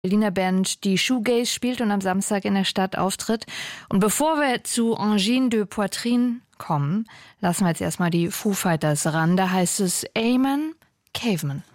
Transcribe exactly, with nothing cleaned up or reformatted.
Berliner Band, die Shoegaze spielt und am Samstag in der Stadt auftritt. Und bevor wir zu Angine de Poitrine kommen, lassen wir jetzt erstmal die Foo Fighters ran. Da heißt es Amen, Caveman.